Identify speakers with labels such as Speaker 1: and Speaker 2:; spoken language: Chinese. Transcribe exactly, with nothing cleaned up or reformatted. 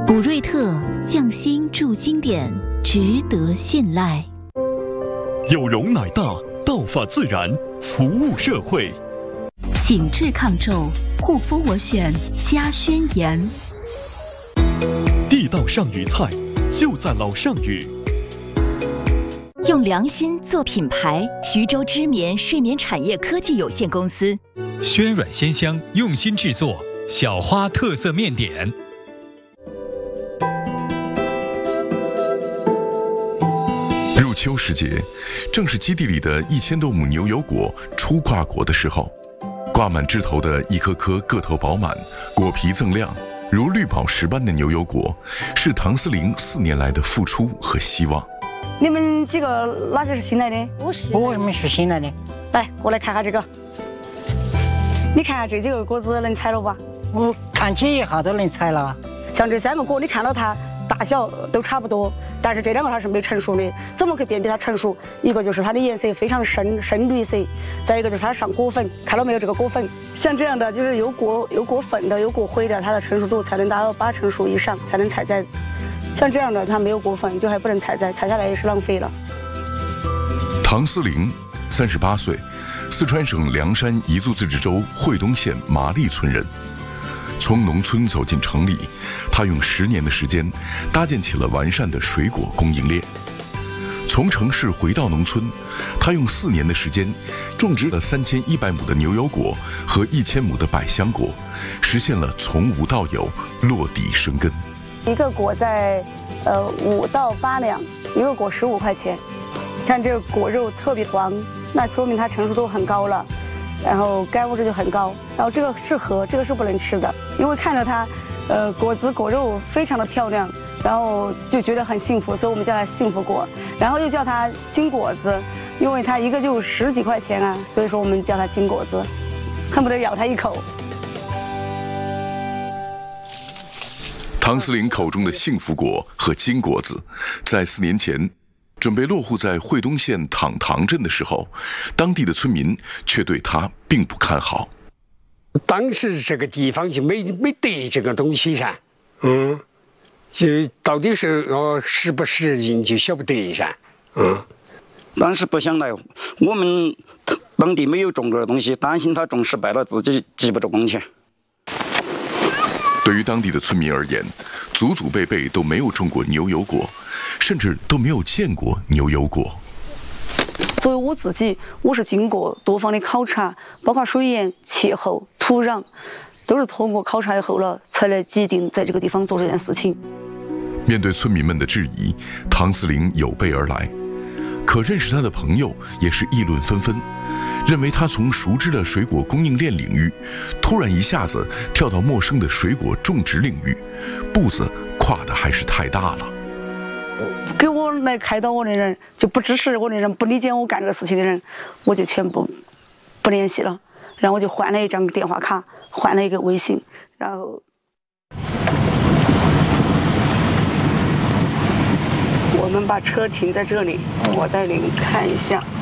Speaker 1: 古瑞特匠心铸经典，值得信赖。
Speaker 2: 有容乃大，道法自然，服务社会。
Speaker 1: 紧致抗皱，护肤我选嘉轩颜。
Speaker 2: 地道上虞菜，就在老上虞。
Speaker 3: 用良心做品牌，徐州知眠睡眠产业科技有限公司。
Speaker 4: 鲜软鲜香，用心制作小花特色面点。
Speaker 5: 入秋时节，正是基地里的一千多亩牛油果初挂果的时候。挂满枝头的一颗颗个头饱满、果皮锃亮，如绿宝石般的牛油果，是唐思玲四年来的付出和希望。
Speaker 6: 你们几个哪些是新来的？
Speaker 7: 我是。我为什么是新来的？
Speaker 6: 来，我来看下这个。你看下这几个果子能采了吧？
Speaker 7: 我看起一下都能采了。
Speaker 6: 像这三个果，你看到它大小都差不多，但是这两个它是没成熟的，怎么可以辨别它成熟？一个就是它的颜色非常深深绿色，再一个就是它上果粉，看到没有这个果粉？像这样的就是有果有果粉的、有果灰的，它的成熟度才能达到八成熟以上才能采摘。像这样的它没有果粉就还不能采摘，采下来也是浪费了。
Speaker 5: 唐思玲，三十八岁，四川省凉山彝族自治州会东县麻栗村人。从农村走进城里，他用十年的时间搭建起了完善的水果供应链。从城市回到农村，他用四年的时间种植了三千一百亩的牛油果和一千亩的百香果，实现了从无到有，落地生根。
Speaker 6: 一个果在呃五到八两，一个果十五块钱。看这个果肉特别黄，那说明它成熟度很高了。然后钙物质就很高，然后这个是核，这个是不能吃的，因为看着它，呃，果子果肉非常的漂亮，然后就觉得很幸福，所以我们叫它幸福果，然后又叫它金果子，因为它一个就十几块钱啊，所以说我们叫它金果子，恨不得咬它一口。
Speaker 5: 唐思玲口中的幸福果和金果子，在四年前准备落户在会东县淌塘镇的时候，当地的村民却对他并不看好。
Speaker 8: 当时这个地方就没没得这个东西噻，嗯，就到底是哦适不适应就晓不得噻，嗯。
Speaker 9: 当时不想来，我们当地没有种这东西，担心他种失败了，自己积不着工钱。
Speaker 5: 对于当地的村民而言，祖祖辈辈都没有种过牛油果，甚至都没有见过牛油果。
Speaker 6: 作为我自己，我是经过多方的考察，包括水源、气候、土壤，都是通过考察以后了，才来决定在这个地方做这件事情。
Speaker 5: 面对村民们的质疑，唐思玲有备而来。可认识他的朋友也是议论纷纷，认为他从熟知的水果供应链领域，突然一下子跳到陌生的水果种植领域，步子跨得还是太大了。
Speaker 6: 给我来开导我的人，就不支持我的人，不理解我干这个事情的人，我就全部不联系了。然后我就换了一张电话卡，换了一个微信，然后我们把车停在这里，我带您看一下。